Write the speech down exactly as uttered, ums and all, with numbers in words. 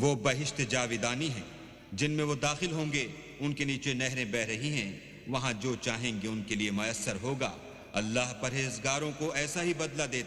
वो बहिश्त जाविदानी हैं जिनमें वो दाखिल होंगे, उनके नीचे नहरें बह रही हैं, वहां जो चाहेंगे उनके लिए मयस्सर होगा। अल्लाह परहेजगारों को ऐसा ही बदला देता